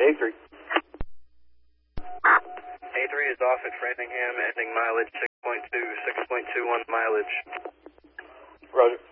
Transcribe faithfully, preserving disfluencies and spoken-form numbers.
A three. A three is off at Framingham, ending mileage six point two, six point two one mileage. Roger.